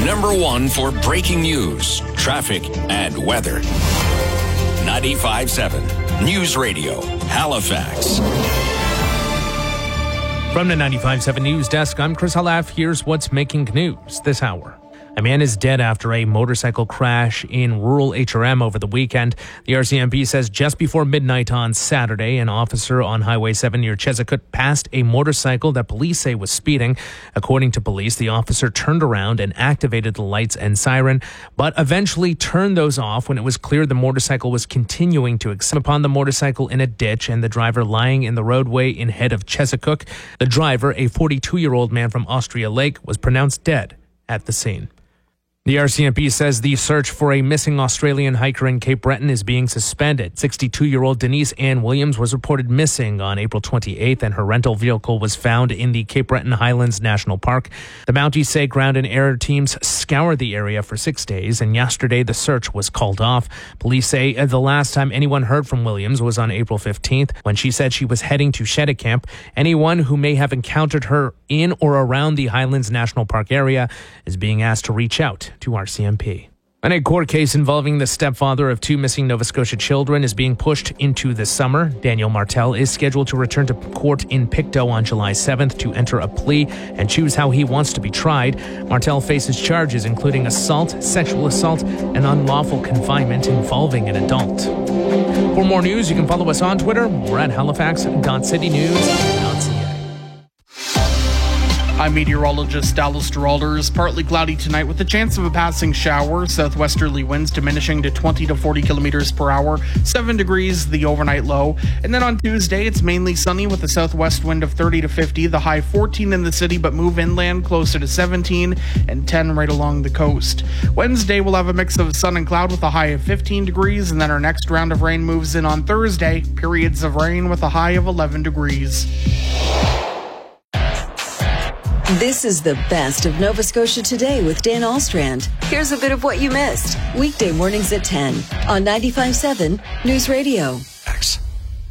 #1 for breaking news, traffic, and weather. 95.7 News Radio, Halifax. From the 95.7 News Desk, I'm Chris Halaf. Here's what's making news this hour. A man is dead after a motorcycle crash in rural HRM over the weekend. The RCMP says just before midnight on Saturday, an officer on Highway 7 near Chesapeake passed a motorcycle that police say was speeding. According to police, the officer turned around and activated the lights and siren, but eventually turned those off when it was clear the motorcycle was continuing to accelerate upon the motorcycle in a ditch and the driver lying in the roadway in head of Chesapeake. The driver, a 42-year-old man from Austria Lake, was pronounced dead at the scene. The RCMP says the search for a missing Australian hiker in Cape Breton is being suspended. 62-year-old Denise Ann Williams was reported missing on April 28th, and her rental vehicle was found in the Cape Breton Highlands National Park. The Mounties say ground and air teams scoured the area for 6 days, and yesterday the search was called off. Police say the last time anyone heard from Williams was on April 15th, when she said she was heading to Cheticamp. Anyone who may have encountered her in or around the Highlands National Park area is being asked to reach out to RCMP. And a court case involving the stepfather of 2 missing Nova Scotia children is being pushed into the summer. Daniel Martel is scheduled to return to court in Pictou on July 7th to enter a plea and choose how he wants to be tried. Martel faces charges including assault, sexual assault, and unlawful confinement involving an adult. For more news, you can follow us on Twitter. We're at halifax.citynews.ca. I'm meteorologist Dallas Geralders. Partly cloudy tonight with the chance of a passing shower. Southwesterly winds diminishing to 20 to 40 kilometers per hour. 7 degrees, the overnight low. And then on Tuesday, it's mainly sunny with a southwest wind of 30 to 50. The high 14 in the city, but move inland closer to 17 and 10 right along the coast. Wednesday, we'll have a mix of sun and cloud with a high of 15 degrees. And then our next round of rain moves in on Thursday. Periods of rain with a high of 11 degrees. This is the best of Nova Scotia Today with Dan Alstrand. Here's a bit of what you missed. Weekday mornings at 10 on 95.7 News Radio.